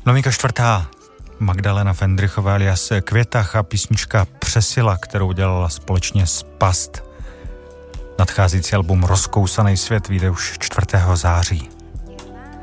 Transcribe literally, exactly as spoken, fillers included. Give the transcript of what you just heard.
Novinka čtvrtá. Magdalena Fendrichová alias Květach a písnička Přesila, kterou dělala společně s Past. Nadcházející album Rozkousaný svět vyjde už čtvrtého září.